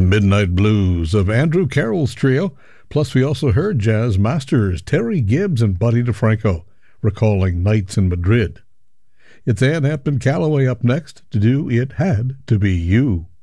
Midnight Blues of Andrew Carroll's trio. Plus, we also heard jazz masters Terry Gibbs and Buddy DeFranco recalling nights in Madrid. It's Ann Hampton Callaway up next to do It Had to Be You.